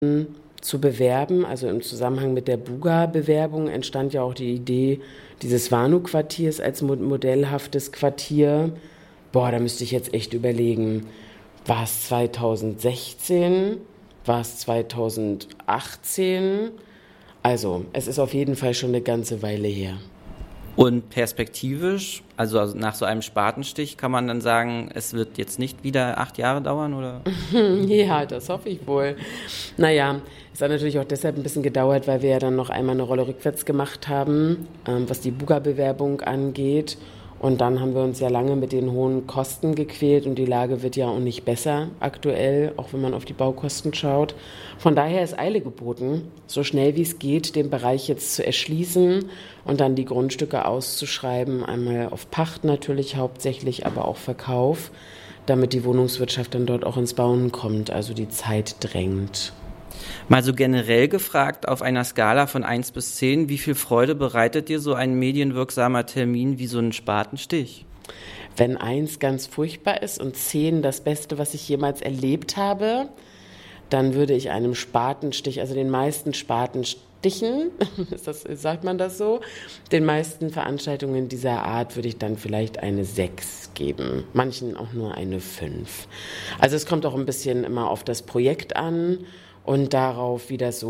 zu bewerben. Also im Zusammenhang mit der Buga-Bewerbung entstand ja auch die Idee dieses Warnow-Quartiers als modellhaftes Quartier. Boah, da müsste ich jetzt echt überlegen, war es 2016? War es 2018? Also, es ist auf jeden Fall schon eine ganze Weile her. Und perspektivisch, also nach so einem Spatenstich, kann man dann sagen, es wird jetzt nicht wieder 8 Jahre dauern, oder? Ja, das hoffe ich wohl. Naja, es hat natürlich auch deshalb ein bisschen gedauert, weil wir ja dann noch einmal eine Rolle rückwärts gemacht haben, was die Buga-Bewerbung angeht. Und dann haben wir uns ja lange mit den hohen Kosten gequält und die Lage wird ja auch nicht besser aktuell, auch wenn man auf die Baukosten schaut. Von daher ist Eile geboten, so schnell wie es geht, den Bereich jetzt zu erschließen und dann die Grundstücke auszuschreiben, einmal auf Pacht natürlich hauptsächlich, aber auch Verkauf, damit die Wohnungswirtschaft dann dort auch ins Bauen kommt, also die Zeit drängt. Mal so generell gefragt, auf einer Skala von 1 bis 10, wie viel Freude bereitet dir so ein medienwirksamer Termin wie so ein Spatenstich? Wenn 1 ganz furchtbar ist und 10 das Beste, was ich jemals erlebt habe, dann würde ich einem Spatenstich, also den meisten Spatenstichen, sagt man das so, den meisten Veranstaltungen dieser Art würde ich dann vielleicht eine 6 geben, manchen auch nur eine 5. Also es kommt auch ein bisschen immer auf das Projekt an und darauf, wie das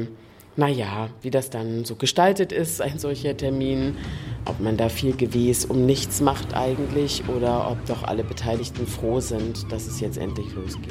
dann so gestaltet ist, ein solcher Termin, ob man da viel Gewes um nichts macht eigentlich oder ob doch alle Beteiligten froh sind, dass es jetzt endlich losgeht.